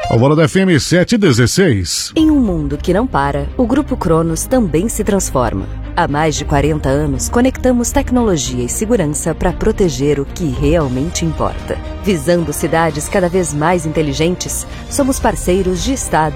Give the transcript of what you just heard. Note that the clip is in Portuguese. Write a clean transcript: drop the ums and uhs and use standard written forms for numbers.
Alvorada FM 716. Em um mundo que não para, o Grupo Cronos também se transforma. Há mais de 40 anos, conectamos tecnologia e segurança para proteger o que realmente importa. Visando cidades cada vez mais inteligentes, somos parceiros de Estado